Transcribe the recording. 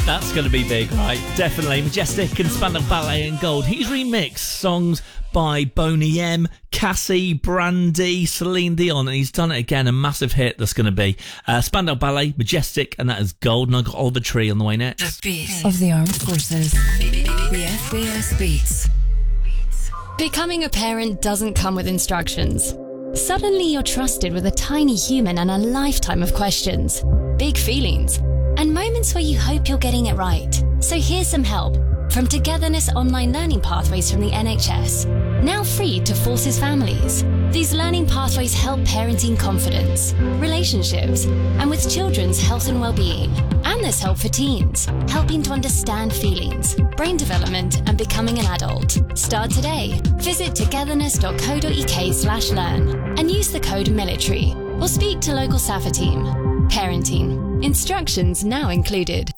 That's going to be big, right? Definitely. Majestic and Spandau Ballet and Gold. He's remixed songs by Boney M, Cassie, Brandy, Celine Dion, and he's done it again. A massive hit that's going to be Spandau Ballet, Majestic, and that is Gold. And I got Oliver Tree on the way next. The beat of the armed forces. The FBS Beats. Becoming a parent doesn't come with instructions. Suddenly you're trusted with a tiny human and a lifetime of questions, big feelings, and moments where you hope you're getting it right. So here's some help from Togetherness Online Learning Pathways from the NHS, now free to forces families. These learning pathways help parenting confidence, relationships, and with children's health and well-being. And there's help for teens, helping to understand feelings, brain development, and becoming an adult. Start today. Visit togetherness.co.uk/learn and use the code military or speak to local SAFA team. Parenting. Instructions now included.